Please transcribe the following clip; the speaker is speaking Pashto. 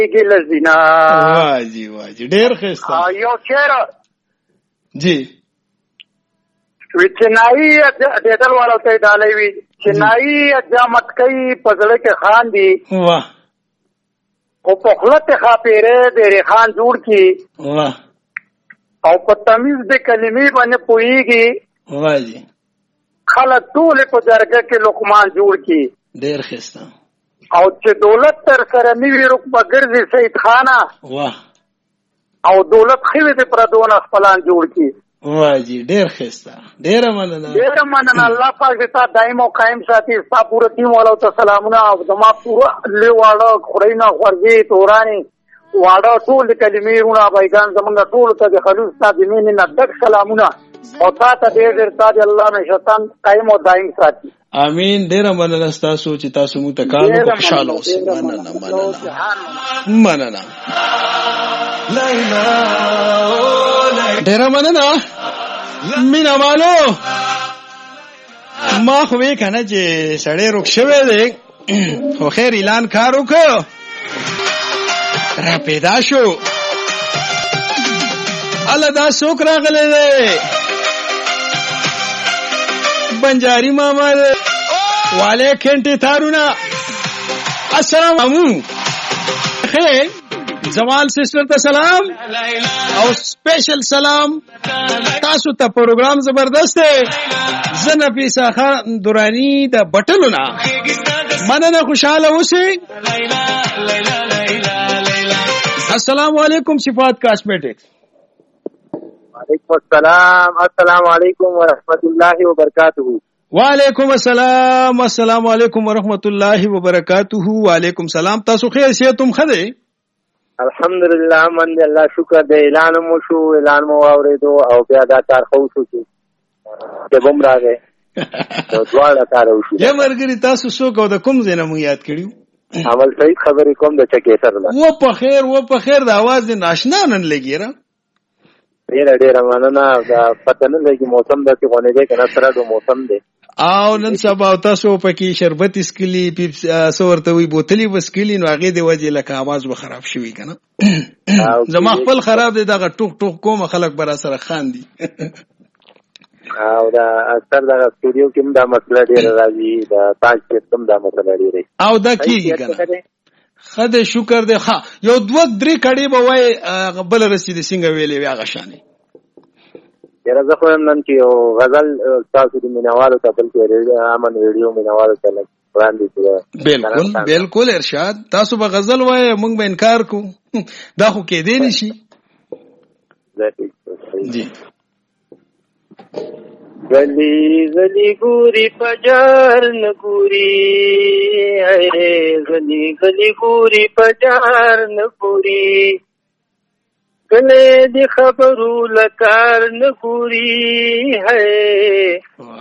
کې لزینا واجی واجی ډیر ښه یو چیر جی چنائی ډېدل والا ته ډالۍ وي چنائی جامت کوي پزړه کې خان دي واه او په خلت خاپیره ډېر خان جوړ کی واه او په تمیز د کلمې باندې پويږي واجی خلک ټول په درګه کې لقمان جوړ کی ډیر ښه او چې دولت تر سره نیوی رکبه ګرځي سید خانه واه او دولت خوي د پردون خپلان جوړ کی واجی ډیر ښه ډیر مننه الله پاک دې تا دائم او قائم ساتي ستا پوره ټیم والو ته سلامونه او زما پوره لیواړه خړینا خورګي تورانی واړه ټول کلمې رونه بایګان زمونږ ټول ته د خلوص تا د مینې نه ډک سلامونه او تا ته ډېر تاج الله نه شیطان قائم او دائم ساتي امين ډیر مننه تاسو چې تاسو مو ته کار وکړو خوشاله اوسئ مننه ډیر مننه مینا مالو ما خو وی کنه چې سړی روک شوی دی خو خیر اعلان کار وکړو را پیدا شو الله دا څوک راغلی دی بنجاری ماما والے کھنٹے تھارونا السلام علیکم خیر زوال سسٹر ته سلام او سپیشل سلام تاسو ته پروګرام زبردست دی زنفی ساخه دورانی د بټلونا مننه خوشاله اوسئ السلام علیکم صفات کاسمیٹکس وعلیکم السلام السلام علیکم ورحمۃ اللہ وبرکاتہ وعلیکم السلام السلام علیکم ورحمۃ اللہ وبرکاتہ وعلیکم السلام تاسو خیر صحتم خده الحمدلله من الله شکر دې اعلان مو شو اعلان مو اوریدو او بیا دا کار خو شو چې بم راغې نو دواړه کار وشو یا مرګري تاسو سو کو د کوم زنه مو یاد کړیو عمل صحیح خبرې کوم د چکه سره و په خیر د आवाज ناشنا نن لګی را ډیر مننه دا پته نه لګي موسم د څه غونې ده کنه سره د موسم دی او نن سبا تاسو پکې شربت اسکلی پیپ سورته وی بوتلی وسکلی نو هغه دی وجه لکه आवाज به خراب شوی کنه زما خپل خراب دی دا ټوک ټوک کوم خلک برا سره خان دي او دا اکثر دا سټوډیو کې دا مسله ډیر راځي دا تاج کې کوم دا مسله ډیره او دا کیږي کنه خدای شکر دی ها یو 2-3 کړي به وای بل رسید څنګه ویلې وی هغه شانه یره زه خو نن چې یو غزل تاسو د مینوالو ته بل کې امن ویډیو مینوالو ته وړاندې کړه بالکل ارشاد تاسو به غزل وای موږ به انکار کو دا خو کې دی نشي جی گلی گلی گوری پجار نگوری ہے گلی گلی گوری پجار نگوری گلے دی خبرو لکار نگوری ہے